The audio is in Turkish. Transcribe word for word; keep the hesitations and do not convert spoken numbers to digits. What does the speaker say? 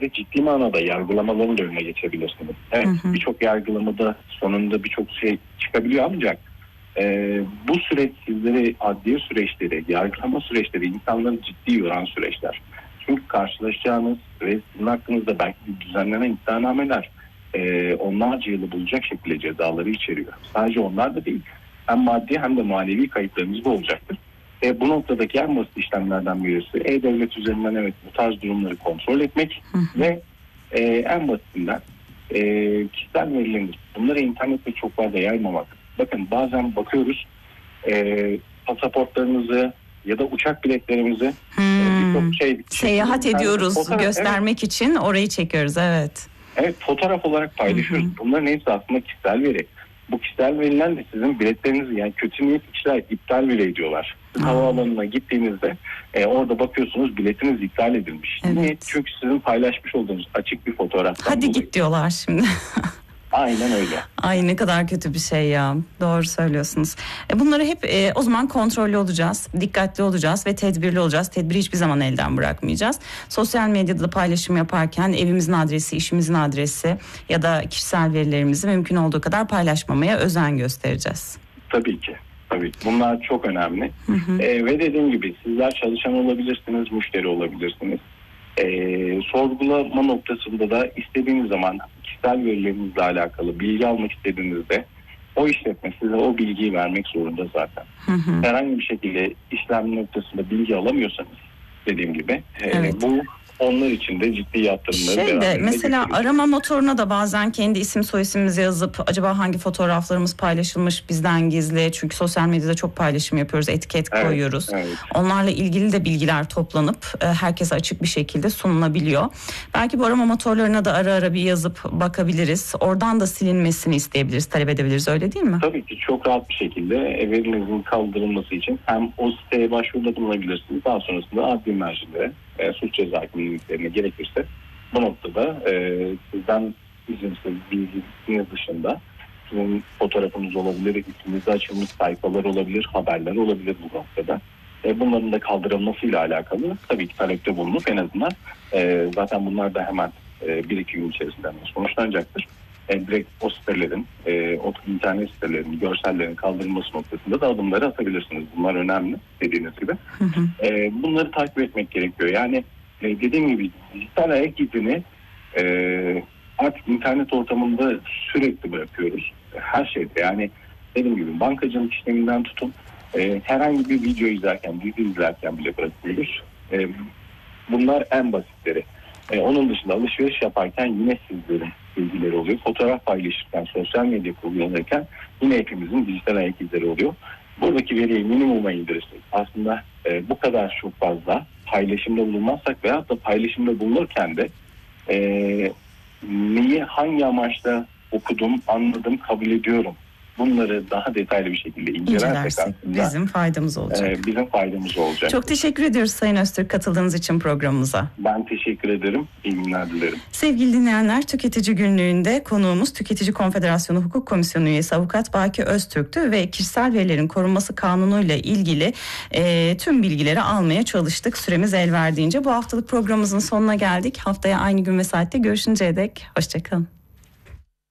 ileride ciddi manada yargılamaların da önüne geçebilirsiniz. Evet, birçok yargılamada sonunda birçok şey çıkabiliyor ancak e, bu süreç sizleri adliye süreçleri, yargılama süreçleri insanları ciddi yoran süreçler. Çünkü karşılaşacağınız ve sizin hakkınızda belki bir düzenlenen iddianameler e, onlarca yılı bulacak şekilde cezaları içeriyor. Sadece onlar da değil, hem maddi hem de manevi kayıplarınız da olacaktır. E, bu noktadaki en basit işlemlerden birisi E-Devlet üzerinden evet bu tarz durumları kontrol etmek hı hı. ve e, en basitinden e, kişisel verileriniz, bunları internette çok fazla yaymamak. Bakın bazen bakıyoruz e, pasaportlarınızı ya da uçak biletlerimizi hmm. e, şey, seyahat ediyoruz fotoğraf, göstermek evet. için orayı çekiyoruz evet. Evet, fotoğraf olarak paylaşıyoruz. Hı hı. Bunların hepsi aslında kişisel veri. Bu kişisel verilerle sizin biletlerinizi, yani kötü niyetli kişiler iptal bile ediyorlar. Siz havaalanına gittiğinizde e, orada bakıyorsunuz biletiniz iptal edilmiş. Evet. Niye? Çünkü sizin paylaşmış olduğunuz açık bir fotoğraftan Hadi dolayı. Git diyorlar şimdi. Aynen öyle. Ay ne kadar kötü bir şey ya. Doğru söylüyorsunuz. E bunları hep e, o zaman kontrollü olacağız, dikkatli olacağız ve tedbirli olacağız. Tedbiri hiçbir zaman elden bırakmayacağız. Sosyal medyada da paylaşım yaparken evimizin adresi, işimizin adresi ya da kişisel verilerimizi mümkün olduğu kadar paylaşmamaya özen göstereceğiz. Tabii ki. Tabii bunlar çok önemli. Hı hı. E, ve dediğim gibi sizler çalışan olabilirsiniz, müşteri olabilirsiniz. E, sorgulama noktasında da istediğiniz zaman kişisel verilerinizle alakalı bilgi almak istediğinizde o işletme size o bilgiyi vermek zorunda zaten. Hı hı. Herhangi bir şekilde işlem noktasında bilgi alamıyorsanız dediğim gibi evet. e, bu onlar için de ciddi yatırımları şey de mesela getiriyor. Arama motoruna da bazen kendi isim soyisimimizi yazıp acaba hangi fotoğraflarımız paylaşılmış bizden gizli, çünkü sosyal medyada çok paylaşım yapıyoruz, etiket evet, koyuyoruz. Evet. Onlarla ilgili de bilgiler toplanıp herkese açık bir şekilde sunulabiliyor. Belki bu arama motorlarına da ara ara bir yazıp bakabiliriz. Oradan da silinmesini isteyebiliriz, talep edebiliriz, öyle değil mi? Tabii ki çok rahat bir şekilde verinizin kaldırılması için hem o siteye başvuruda bulunabilirsiniz, daha sonrasında adli mercilere E, suç ceza hakimliklerine gerekirse bu noktada e, sizden izinsiz bilgisiniz dışında sizin fotoğrafınız olabilir, isminizde açılmış sayfalar olabilir, haberler olabilir bu noktada. E, bunların da kaldırılmasıyla alakalı tabii ki talepte bulunup en azından e, zaten bunlar da hemen e, bir iki gün içerisinde sonuçlanacaktır. E, direkt o sitelerin, e, o internet sitelerinin, görsellerin kaldırılması noktasında da adımları atabilirsiniz. Bunlar önemli dediğiniz gibi. Hı hı. E, bunları takip etmek gerekiyor. Yani e, dediğim gibi dijital ayak izini e, artık internet ortamında sürekli bırakıyoruz. Her şeyde, yani dediğim gibi bankacılık işleminden tutun e, herhangi bir video izlerken, dizi izlerken bile bırakıyoruz. E, bunlar en basitleri. E, onun dışında alışveriş yaparken yine sizlerin bilgileri oluyor. Fotoğraf paylaşırken, sosyal medya kullanırken yine hepimizin dijital ayak izleri oluyor. Buradaki veriyi minimuma indirirsek aslında e, bu kadar çok fazla paylaşımda bulunmazsak veyahut da paylaşımda bulunurken de e, neyi hangi amaçla okudum, anladım, kabul ediyorum, bunları daha detaylı bir şekilde incelersek aslında bizim faydamız olacak. E, bizim faydamız olacak. Çok teşekkür ediyoruz Sayın Öztürk katıldığınız için programımıza. Ben teşekkür ederim. İyi günler dilerim. Sevgili dinleyenler, Tüketici Günlüğü'nde konuğumuz Tüketici Konfederasyonu Hukuk Komisyonu üyesi Avukat Baki Öztürk'tü ve kişisel verilerin korunması kanunuyla ilgili e, tüm bilgileri almaya çalıştık. Süremiz el verdiğince bu haftalık programımızın sonuna geldik. Haftaya aynı gün ve saatte görüşünceye dek hoşçakalın.